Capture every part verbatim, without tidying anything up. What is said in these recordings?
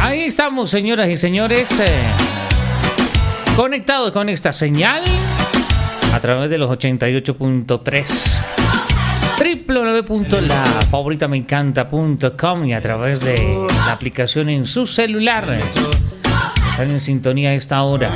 Ahí estamos, señoras y señores, eh, conectados con esta señal a través de los ochenta y ocho punto tres, doble u doble u doble u punto la favorita me encanta punto com y a través de la aplicación en su celular. Están en sintonía a esta hora,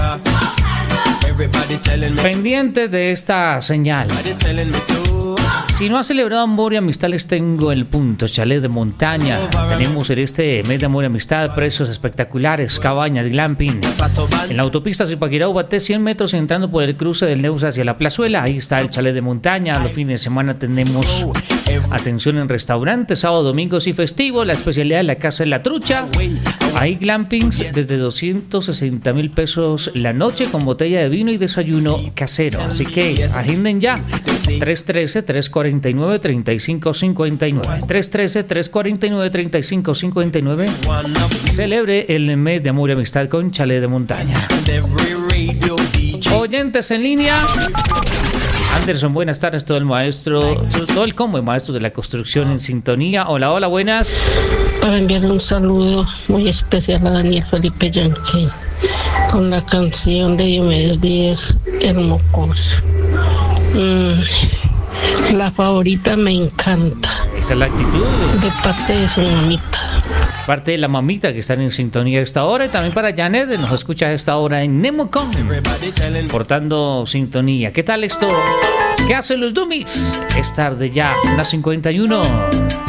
pendientes de esta señal. Si no ha celebrado amor y amistad, les tengo el punto chalet de montaña. Tenemos en este mes de amor y amistad precios espectaculares, cabañas, glamping. En la autopista Zipaquirá, Ubaté, cien metros entrando por el cruce del Neus hacia la Plazuela. Ahí está el chalet de montaña. Los fines de semana tenemos atención en restaurantes, sábado, domingos y festivos. La especialidad de la Casa de la Trucha. Hay glampings desde doscientos sesenta mil pesos la noche con botella de vino y desayuno casero. Así que agenden ya. tres uno tres, tres cuatro nueve, tres cinco cinco nueve. tres uno tres, tres cuatro nueve, tres cinco cinco nueve. Celebre el mes de amor y amistad con Chalet de Montaña. Oyentes en línea. Anderson, buenas tardes, todo el maestro, todo el combo de maestros de la construcción en sintonía. Hola, hola, buenas. Para enviarle un saludo muy especial a Daniel Felipe Yanqui con la canción de Diomedes Díaz, El Mocoso. Mm, la favorita me encanta. Esa es la actitud. De parte de su mamita. Parte de la mamita que están en sintonía a esta hora, y también para Janet, nos escucha a esta hora en Nemocom, portando sintonía. ¿Qué tal esto? ¿Qué hacen los dummies? Es tarde ya, las cincuenta y uno.